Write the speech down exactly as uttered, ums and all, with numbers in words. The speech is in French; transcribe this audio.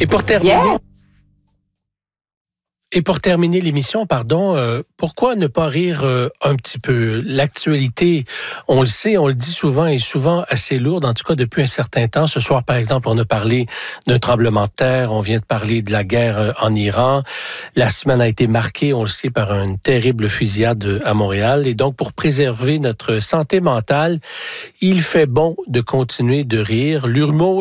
Et pour terminer... Yeah. Et pour terminer l'émission, pardon, euh, pourquoi ne pas rire euh, un petit peu? L'actualité, on le sait, on le dit souvent, est souvent assez lourde, en tout cas depuis un certain temps. Ce soir, par exemple, on a parlé d'un tremblement de terre, on vient de parler de la guerre euh, en Iran. La semaine a été marquée, on le sait, par une terrible fusillade à Montréal. Et donc, pour préserver notre santé mentale, il fait bon de continuer de rire. L'humour